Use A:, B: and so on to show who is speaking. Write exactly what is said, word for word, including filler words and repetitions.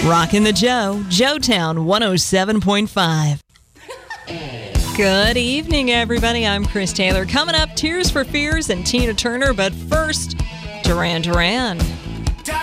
A: Rockin' the Joe, Joetown one oh seven point five. Good evening, everybody. I'm Chris Taylor. Coming up, Tears for Fears and Tina Turner. But first, Duran Duran.